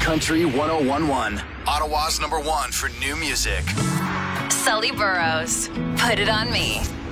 Country 1011. Ottawa's #1 for new music. Sully Burrows, Put It On Me.